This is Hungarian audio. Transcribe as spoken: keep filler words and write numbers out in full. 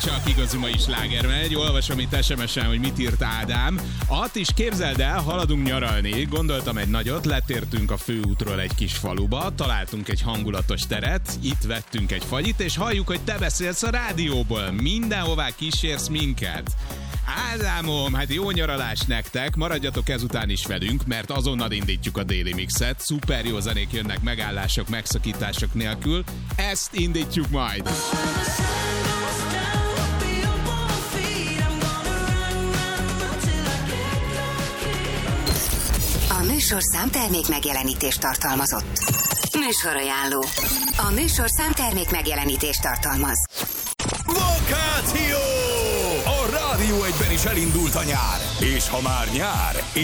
csak igazi mai sláger megy. Olvasom itt es em es-en, hogy mit írt Ádám. At is képzeld el, haladunk nyaralni. Gondoltam egy nagyot, letértünk a főútról egy kis faluba, találtunk egy hangulatos teret, itt vettünk egy fagyit, és halljuk, hogy te beszélsz a rádióból. Mindenhová kísérsz minket. Ádámom, hát jó nyaralás nektek, maradjatok ezután is velünk, mert azonnal indítjuk a Daily Mixet, szuper jó zenék jönnek megállások, megszakítások nélkül, ezt indítjuk majd! A műsorszám termék megjelenítést tartalmazott. Műsorajánló. A műsorszám termék megjelenítést tartalmaz. Vakáció! A Rádió egyben is elindult a nyár. És ha már nyár,